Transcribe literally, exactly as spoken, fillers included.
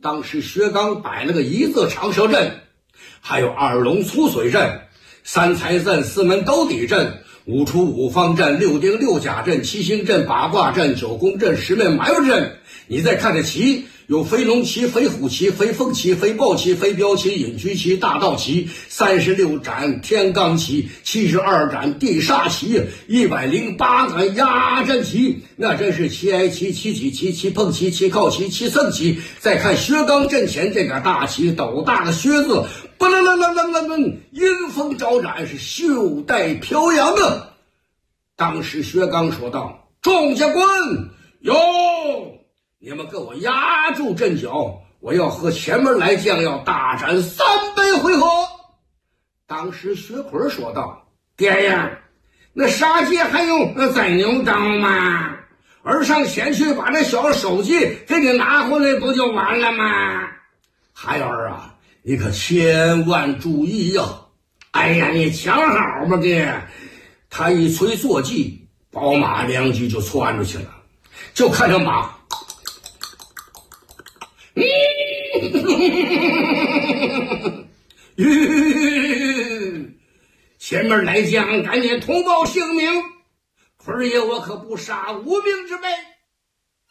当时薛刚摆了个一字长蛇阵，还有二龙出水阵、三才阵、四门兜底阵、五出五方阵、六丁六甲阵、七星阵、八卦阵、九宫阵、十面埋伏阵。你再看这旗，有飞龙旗、飞虎旗、飞凤旗、飞豹旗、飞镖旗、隐居旗、大道旗、三十六斩天罡旗、七十二斩地煞旗、一百零八杆压阵旗，那真是七挨旗、七戟旗、七碰旗、七靠旗、七胜旗。再看薛刚阵前这个大旗，斗大的靴子，不楞楞楞楞楞楞，阴风招展，是袖带飘扬啊！当时薛刚说道：“众将官，有！你们给我压住阵脚，我要和前面来将要大战三百回合。”当时薛奎说道：“爹呀，那杀鸡还用宰牛刀吗？儿上前去把那小手机给你拿回来不就完了吗？孩儿啊，你可千万注意呀！哎呀，你瞧好吧，爹。”他一催坐骑，宝马两骑就窜出去了，就看着马前面来将赶紧通报姓名，坤爷我可不杀无名之辈。